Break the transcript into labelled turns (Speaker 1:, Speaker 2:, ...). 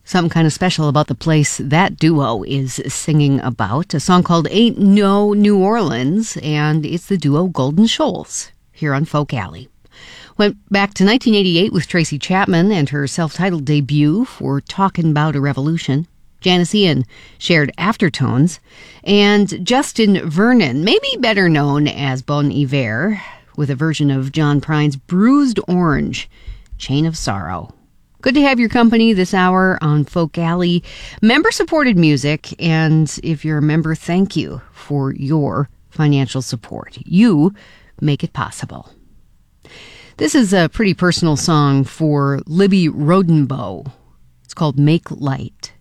Speaker 1: Something kind of special about the place that duo is singing about. A song called Ain't No New Orleans, and it's the duo Golden Shoals here on Folk Alley. Went back to 1988 with Tracy Chapman and her self-titled debut for Talkin' 'Bout a Revolution. Janis Ian shared Aftertones, and Justin Vernon, maybe better known as Bon Iver, with a version of John Prine's Bruised Orange, Chain of Sorrow. Good to have your company this hour on Folk Alley. Member-supported music, and if you're a member, thank you for your financial support. You make it possible. This is a pretty personal song for Libby Rodenbow. It's called Make Light.